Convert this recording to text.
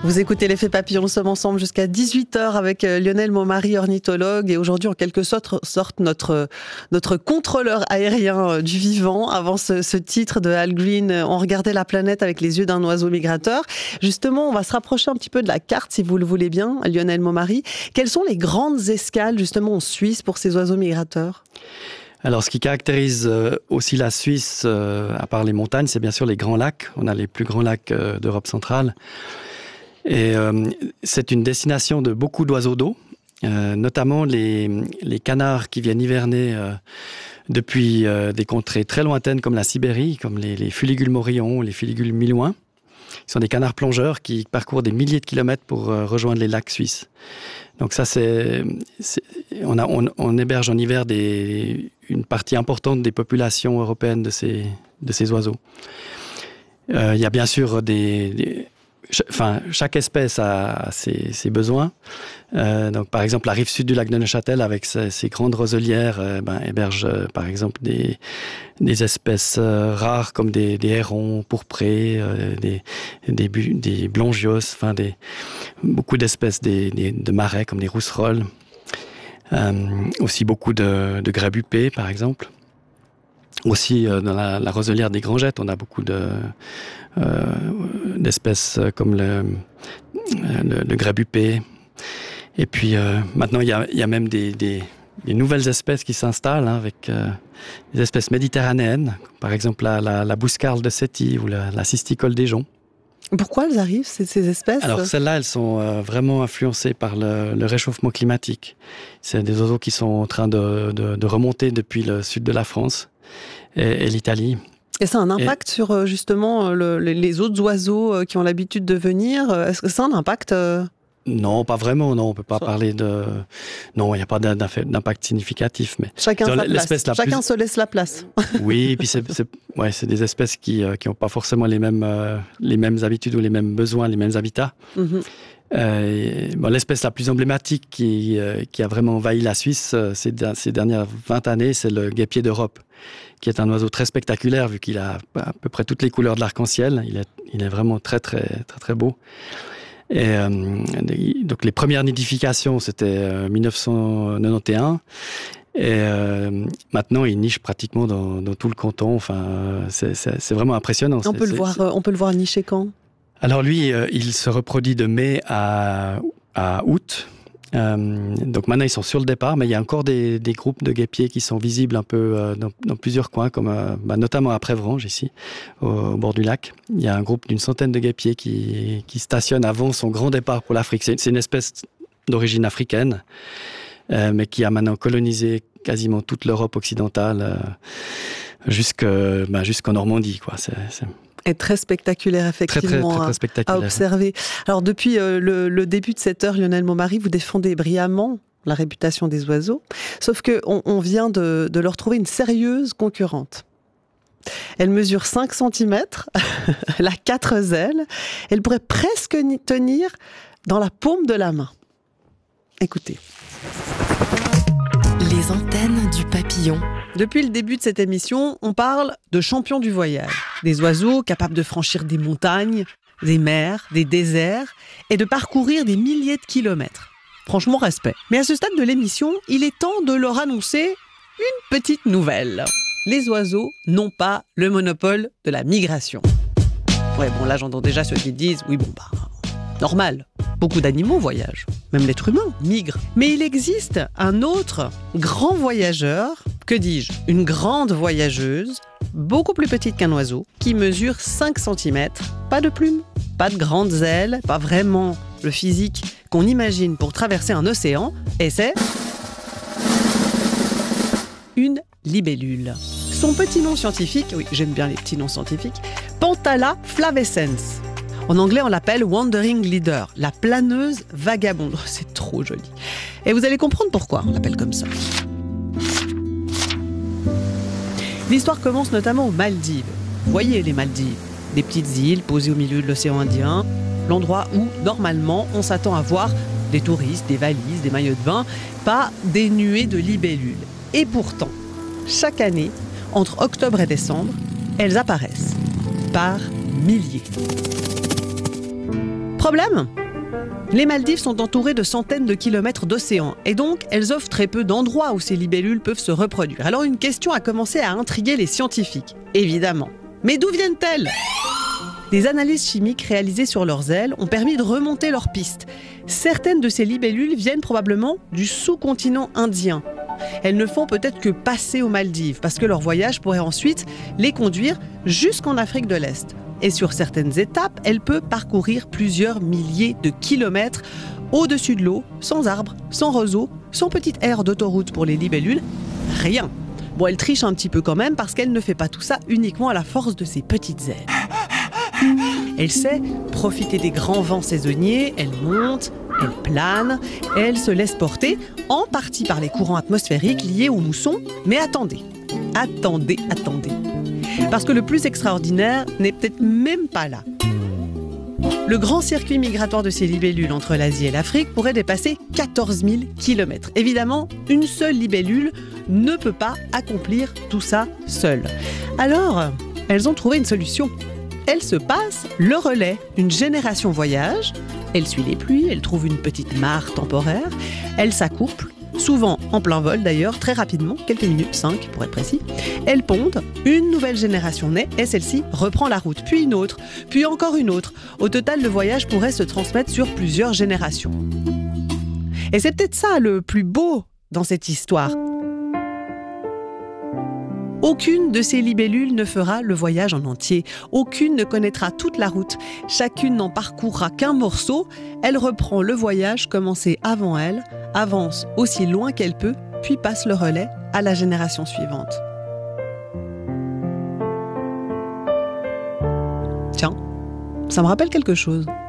Vous écoutez l'effet papillon, nous sommes ensemble jusqu'à 18h avec Lionel Maumary, ornithologue, et aujourd'hui en quelque sorte notre contrôleur aérien du vivant. Avant ce titre de Al Green, on regardait la planète avec les yeux d'un oiseau migrateur. Justement, on va se rapprocher un petit peu de la carte si vous le voulez bien, Lionel Maumary. Quelles sont les grandes escales justement en Suisse pour ces oiseaux migrateurs ? Alors, ce qui caractérise aussi la Suisse, à part les montagnes, c'est bien sûr les grands lacs. On a les plus grands lacs d'Europe centrale. Et c'est une destination de beaucoup d'oiseaux d'eau, notamment les canards qui viennent hiverner depuis des contrées très lointaines comme la Sibérie, comme les fuligules morillons, les fuligules milouins. Ce sont des canards plongeurs qui parcourent des milliers de kilomètres pour rejoindre les lacs suisses. Donc ça, on héberge en hiver une partie importante des populations européennes de ces oiseaux. Il y a bien sûr chaque espèce a ses besoins. Donc, par exemple, la rive sud du lac de Neuchâtel, avec ses grandes roselières, héberge, par exemple, des espèces rares comme des hérons pourprés, des blongios, beaucoup d'espèces de marais comme des rousserolles. Aussi beaucoup de grabupés, par exemple. Aussi, dans la roselière des Grangettes, on a beaucoup d'espèces comme le grabupé. Et puis, maintenant, il y a même des nouvelles espèces qui s'installent, avec des espèces méditerranéennes, par exemple la bouscarle de Séti ou la cisticole des joncs. Pourquoi elles arrivent, ces espèces ? Alors, celles-là, elles sont vraiment influencées par le réchauffement climatique. C'est des oiseaux qui sont en train de remonter depuis le sud de la France et l'Italie. Et ça a un impact sur justement les autres oiseaux qui ont l'habitude de venir ? Est-ce que ça a un impact Non, pas vraiment. Non, on peut pas parler de. Non, il n'y a pas d'impact significatif. Mais chacun se laisse la place. Oui, et puis c'est des espèces qui n'ont pas forcément les mêmes habitudes ou les mêmes besoins, les mêmes habitats. Mm-hmm. L'espèce la plus emblématique qui a vraiment envahi la Suisse ces dernières 20 années, c'est le guêpier d'Europe, qui est un oiseau très spectaculaire vu qu'il a à peu près toutes les couleurs de l'arc-en-ciel. Il est vraiment très, très, très, très beau. Et donc les premières nidifications, c'était 1991. Et maintenant, il niche pratiquement dans tout le canton. Enfin, c'est vraiment impressionnant. On peut le voir nicher quand ? Alors lui, il se reproduit de mai à août. Donc maintenant, ils sont sur le départ, mais il y a encore des groupes de guêpiers qui sont visibles un peu dans plusieurs coins, comme notamment à Prévrange, ici, au bord du lac. Il y a un groupe d'une centaine de guêpiers qui stationne avant son grand départ pour l'Afrique. C'est une espèce d'origine africaine, mais qui a maintenant colonisé quasiment toute l'Europe occidentale, jusqu'en Normandie, quoi. Et très spectaculaire, effectivement, très spectaculaire. À observer. Alors, depuis le début de cette heure, Lionel Maumary, vous défendez brillamment la réputation des oiseaux, sauf qu'on vient de leur trouver une sérieuse concurrente. Elle mesure 5 cm, elle a 4 ailes, elle pourrait presque tenir dans la paume de la main. Écoutez. Les antennes du papillon. Depuis le début de cette émission, on parle de champions du voyage. Des oiseaux capables de franchir des montagnes, des mers, des déserts et de parcourir des milliers de kilomètres. Franchement, respect. Mais à ce stade de l'émission, il est temps de leur annoncer une petite nouvelle. Les oiseaux n'ont pas le monopole de la migration. Ouais, bon, là, j'entends déjà ceux qui disent « oui, bon, normal, beaucoup d'animaux voyagent, même l'être humain migre. » Mais il existe un autre grand voyageur, que dis-je, une grande voyageuse, beaucoup plus petite qu'un oiseau, qui mesure 5 cm, pas de plumes, pas de grandes ailes, pas vraiment le physique qu'on imagine pour traverser un océan, et c'est une libellule. Son petit nom scientifique, oui, j'aime bien les petits noms scientifiques, Panthala flavescens. En anglais, on l'appelle Wandering Leader, la planeuse vagabonde. C'est trop joli. Et vous allez comprendre pourquoi on l'appelle comme ça. L'histoire commence notamment aux Maldives. Vous voyez les Maldives, des petites îles posées au milieu de l'océan Indien, l'endroit où, normalement, on s'attend à voir des touristes, des valises, des maillots de bain, pas des nuées de libellules. Et pourtant, chaque année, entre octobre et décembre, elles apparaissent par milliers. Problème ? Les Maldives sont entourées de centaines de kilomètres d'océan et donc elles offrent très peu d'endroits où ces libellules peuvent se reproduire. Alors une question a commencé à intriguer les scientifiques, évidemment. Mais d'où viennent-elles ? Des analyses chimiques réalisées sur leurs ailes ont permis de remonter leurs pistes. Certaines de ces libellules viennent probablement du sous-continent indien. Elles ne font peut-être que passer aux Maldives parce que leur voyage pourrait ensuite les conduire jusqu'en Afrique de l'Est. Et sur certaines étapes, elle peut parcourir plusieurs milliers de kilomètres au-dessus de l'eau, sans arbres, sans roseaux, sans petite aire d'autoroute pour les libellules, rien. Bon, elle triche un petit peu quand même parce qu'elle ne fait pas tout ça uniquement à la force de ses petites ailes. Elle sait profiter des grands vents saisonniers, elle monte, elle plane, elle se laisse porter, en partie par les courants atmosphériques liés aux moussons. Mais attendez. Parce que le plus extraordinaire n'est peut-être même pas là. Le grand circuit migratoire de ces libellules entre l'Asie et l'Afrique pourrait dépasser 14 000 km. Évidemment, une seule libellule ne peut pas accomplir tout ça seule. Alors, elles ont trouvé une solution. Elles se passent le relais. Une génération voyage, elle suit les pluies, elle trouve une petite mare temporaire, elle s'accouple, souvent en plein vol d'ailleurs, très rapidement, quelques minutes, 5 pour être précis. Elles pondent, une nouvelle génération naît et celle-ci reprend la route, puis une autre, puis encore une autre. Au total, le voyage pourrait se transmettre sur plusieurs générations. Et c'est peut-être ça le plus beau dans cette histoire. Aucune de ces libellules ne fera le voyage en entier. Aucune ne connaîtra toute la route. Chacune n'en parcourra qu'un morceau. Elle reprend le voyage commencé avant elle, avance aussi loin qu'elle peut, puis passe le relais à la génération suivante. Tiens, ça me rappelle quelque chose.